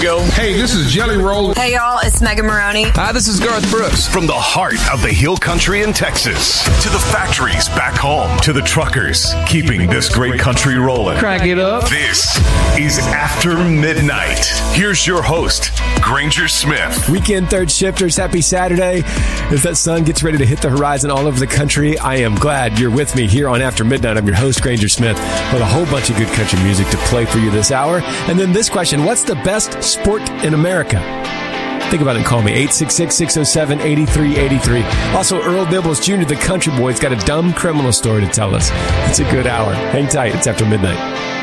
go. Hey, this is Jelly Roll. Hey, y'all, it's Megan Maroney. Hi, this is Garth Brooks. From the heart of the Hill Country in Texas to the factories back home to the truckers keeping this great country rolling. Crack it up. This is After Midnight. Here's your host, Granger Smith. Weekend third shifters, happy Saturday. As that sun gets ready to hit the horizon all over the country, I am glad you're with me here on After Midnight. I'm your host, Granger Smith, with a whole bunch of good country music to play for you this hour. And then this question, what's the best sport in America? Think about it and call me, 866-607-8383. Also, Earl Dibbles Jr., the country boy, has got a dumb criminal story to tell us. It's a good hour. Hang tight. It's After Midnight.